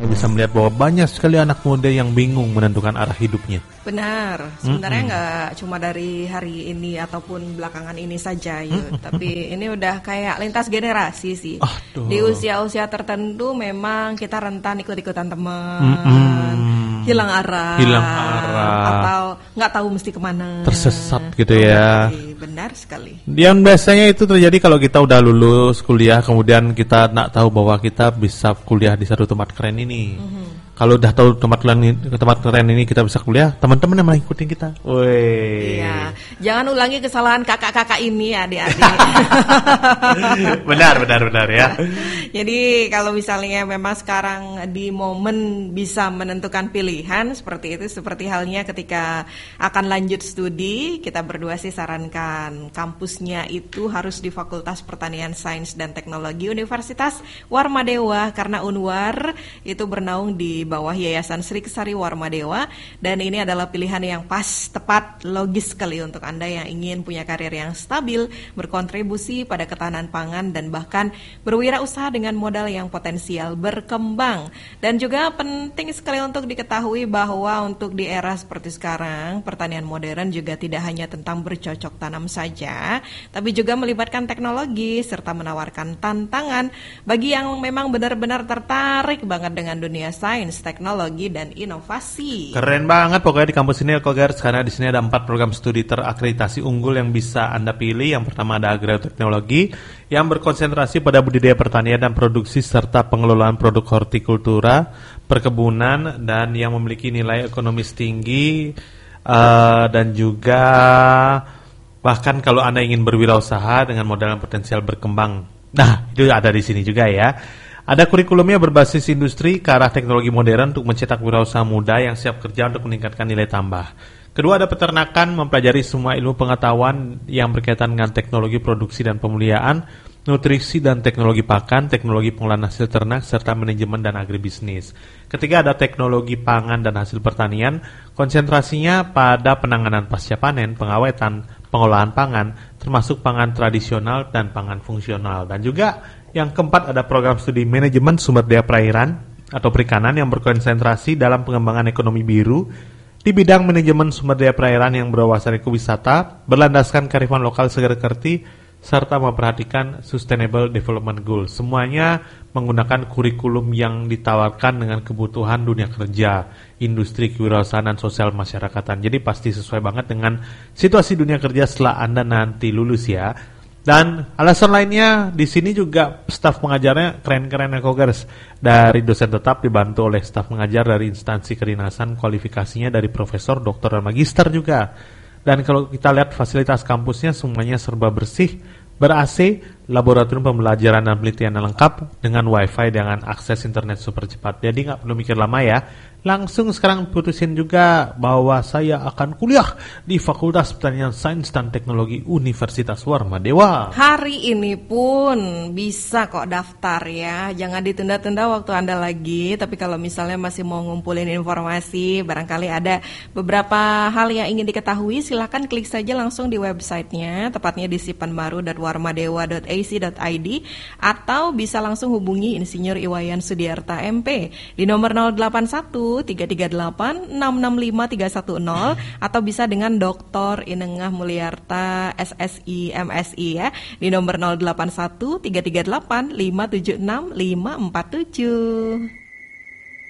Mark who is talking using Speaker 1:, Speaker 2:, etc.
Speaker 1: Bisa melihat bahwa banyak sekali anak muda yang bingung menentukan arah hidupnya.
Speaker 2: Benar, sebenarnya nggak cuma dari hari ini ataupun belakangan ini saja, Yud. Tapi ini udah kayak lintas generasi sih.
Speaker 1: Aduh.
Speaker 2: Di usia-usia tertentu memang kita rentan ikut-ikutan teman, hilang arah, atau nggak tahu mesti kemana,
Speaker 1: tersesat gitu ya.
Speaker 2: Benar sekali.
Speaker 1: Yang biasanya itu terjadi kalau kita udah lulus kuliah, kemudian kita nak tahu bahwa kita bisa kuliah di satu tempat keren ini. Kalau udah tahu tempat keren ini kita bisa kuliah, teman-teman yang malah ikutin kita. Woi.
Speaker 2: Iya, jangan ulangi kesalahan kakak-kakak ini, adik-adik.
Speaker 1: benar ya.
Speaker 2: Jadi kalau misalnya memang sekarang di momen bisa menentukan pilihan seperti itu, seperti halnya ketika akan lanjut studi, kita berdua sih sarankan kampusnya itu harus di Fakultas Pertanian Sains dan Teknologi Universitas Warmadewa, karena Unwar itu bernaung di bawah Yayasan Sri Kesari Warmadewa, dan ini adalah pilihan yang pas, tepat, logis sekali untuk Anda yang ingin punya karir yang stabil, berkontribusi pada ketahanan pangan, dan bahkan berwirausaha dengan modal yang potensial berkembang. Dan juga penting sekali untuk diketahui bahwa untuk di era seperti sekarang, pertanian modern juga tidak hanya tentang bercocok tanam saja, tapi juga melibatkan teknologi serta menawarkan tantangan bagi yang memang benar-benar tertarik banget dengan dunia sains, teknologi, dan inovasi.
Speaker 1: Keren banget pokoknya di kampus ini, Kogars, karena di sini ada 4 program studi terakreditasi unggul yang bisa Anda pilih. Yang pertama ada agroteknologi yang berkonsentrasi pada budidaya pertanian dan produksi serta pengelolaan produk hortikultura, perkebunan, dan yang memiliki nilai ekonomis tinggi, dan juga bahkan kalau Anda ingin berwirausaha dengan modal yang potensial berkembang. Nah, itu ada di sini juga ya. Ada kurikulumnya berbasis industri ke arah teknologi modern untuk mencetak wirausaha muda yang siap kerja untuk meningkatkan nilai tambah. Kedua, ada peternakan, mempelajari semua ilmu pengetahuan yang berkaitan dengan teknologi produksi dan pemuliaan, nutrisi dan teknologi pakan, teknologi pengolahan hasil ternak, serta manajemen dan agribisnis. Ketiga, ada teknologi pangan dan hasil pertanian, konsentrasinya pada penanganan pasca panen, pengawetan, pengolahan pangan, termasuk pangan tradisional dan pangan fungsional. Dan juga yang keempat ada program studi manajemen sumber daya perairan atau perikanan yang berkonsentrasi dalam pengembangan ekonomi biru di bidang manajemen sumber daya perairan yang berwawasan ekowisata, berlandaskan kearifan lokal seger-kerti, serta memperhatikan Sustainable Development Goals. Semuanya menggunakan kurikulum yang ditawarkan dengan kebutuhan dunia kerja, industri, kewirausahaan, dan sosial masyarakatan. Jadi pasti sesuai banget dengan situasi dunia kerja setelah Anda nanti lulus ya. Dan alasan lainnya di sini juga staf pengajarnya keren-keren ya Kogers. Dari dosen tetap dibantu oleh staf pengajar dari instansi kedinasan, kualifikasinya dari profesor, doktor, dan magister juga. Dan kalau kita lihat fasilitas kampusnya semuanya serba bersih, ber-AC, laboratorium pembelajaran dan penelitian lengkap dengan wifi dengan akses internet super cepat. Jadi nggak perlu mikir lama ya. Langsung sekarang putusin juga bahwa saya akan kuliah di Fakultas Pertanian Sains dan Teknologi Universitas Warmadewa.
Speaker 2: Hari ini pun bisa kok daftar ya. Jangan ditunda-tunda waktu Anda lagi. Tapi kalau misalnya masih mau ngumpulin informasi, barangkali ada beberapa hal yang ingin diketahui, silakan klik saja langsung di websitenya, tepatnya di sipanbaru.warmadewa.ac.id, atau bisa langsung hubungi Insinyur Iwayan Sudiarta MP di nomor 081 338 665 310, atau bisa dengan Dr. Inengah Mulyarta SSI MSI ya di nomor 081 338 576 547.